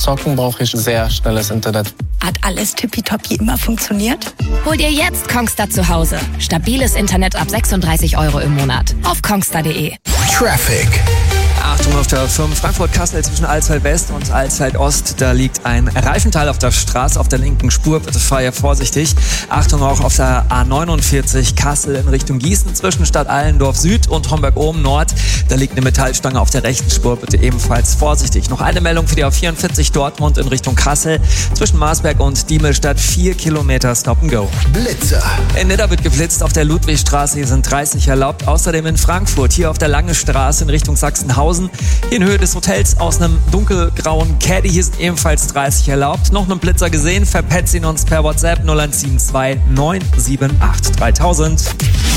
Zocken brauche ich sehr schnelles Internet. Hat alles tippitoppi immer funktioniert? Hol dir jetzt Kongstar zu Hause. Stabiles Internet ab 36 € im Monat. Auf kongstar.de. Traffic. Achtung auf der 5 Frankfurt-Kassel zwischen Alzheimer West und Alzheimer Ost. Da liegt ein Reifenteil auf der Straße auf der linken Spur. Bitte fahre vorsichtig. Achtung auch auf der A49 Kassel in Richtung Gießen zwischen Stadt Allendorf Süd und Homberg-Ohm Nord. Da liegt eine Metallstange auf der rechten Spur. Bitte ebenfalls vorsichtig. Noch eine Meldung für die A44 Dortmund in Richtung Kassel. Zwischen Marsberg und Diemelstadt 4 Kilometer Stop and Go. Blitzer. In Nidda wird geblitzt. Auf der Ludwigstraße hier sind 30 erlaubt. Außerdem in Frankfurt hier auf der Lange Straße in Richtung Sachsenhausen. Hier in Höhe des Hotels aus einem dunkelgrauen Caddy. Hier sind ebenfalls 30 erlaubt. Noch einen Blitzer gesehen? Verpetzt ihn uns per WhatsApp 0172 978 3000.